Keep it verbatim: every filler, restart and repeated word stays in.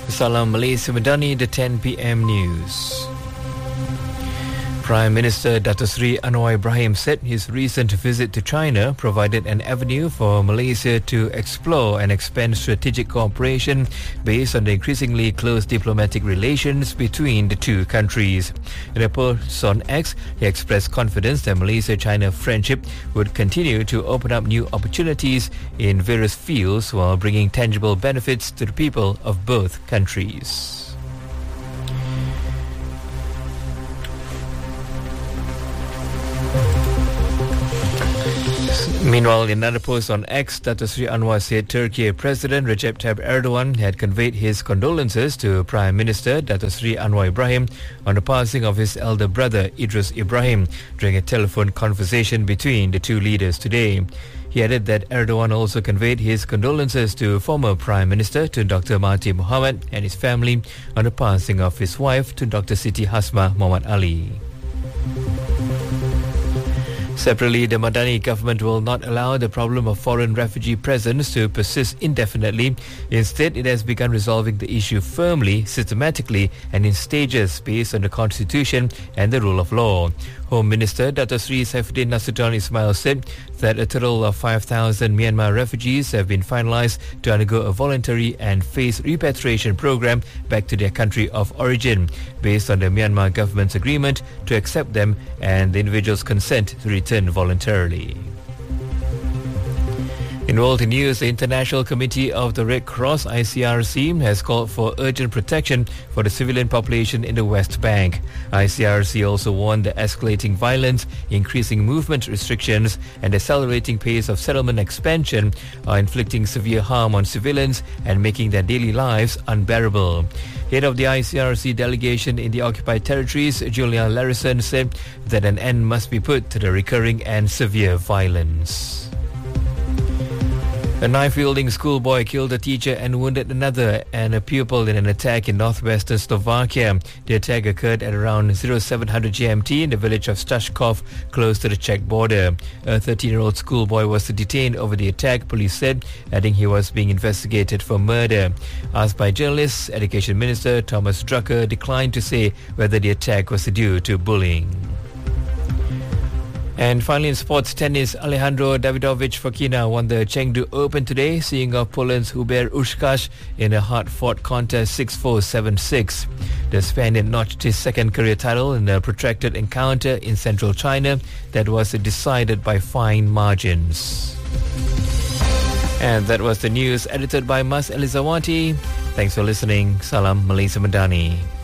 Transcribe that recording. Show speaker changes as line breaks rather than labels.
Salam Malaysia Madani, the ten p m news. Prime Minister Dato Sri Anwar Ibrahim said his recent visit to China provided an avenue for Malaysia to explore and expand strategic cooperation based on the increasingly close diplomatic relations between the two countries. In a post on X, he expressed confidence that Malaysia-China friendship would continue to open up new opportunities in various fields while bringing tangible benefits to the people of both countries. Meanwhile, in another post on X, Dato Sri Anwar said Turkey President Recep Tayyip Erdogan had conveyed his condolences to Prime Minister Dato Sri Anwar Ibrahim on the passing of his elder brother Idris Ibrahim during a telephone conversation between the two leaders today. He added that Erdogan also conveyed his condolences to former Prime Minister to Doctor Mahathir Mohamad and his family on the passing of his wife to Doctor Siti Hasmah Muhammad Ali. Separately, the Madani government will not allow the problem of foreign refugee presence to persist indefinitely. Instead, it has begun resolving the issue firmly, systematically and in stages based on the Constitution and the rule of law. Home Minister Dato Sri Saifuddin Nasution Ismail said that a total of five thousand Myanmar refugees have been finalised to undergo a voluntary and phased repatriation program back to their country of origin, based on the Myanmar government's agreement to accept them and the individual's consent to return voluntarily. In world news, the International Committee of the Red Cross I C R C has called for urgent protection for the civilian population in the West Bank. I C R C also warned that escalating violence, increasing movement restrictions and accelerating pace of settlement expansion are inflicting severe harm on civilians and making their daily lives unbearable. Head of the I C R C delegation in the occupied territories, Julia Larison, said that an end must be put to the recurring and severe violence. A knife-wielding schoolboy killed a teacher and wounded another and a pupil in an attack in northwestern Slovakia. The attack occurred at around seven hundred G M T in the village of Stashkov, close to the Czech border. A thirteen-year-old schoolboy was detained over the attack, police said, adding he was being investigated for murder. Asked by journalists, Education Minister Thomas Drucker declined to say whether the attack was due to bullying. And finally in sports tennis, Alejandro Davidovich Fokina won the Chengdu Open today, seeing off Poland's Hubert Hurkacz in a hard-fought contest six four, seven six. The Spaniard notched his second career title in a protracted encounter in central China that was decided by fine margins. And that was the news edited by Mas Elizawati. Thanks for listening. Salam Malaysia Madani.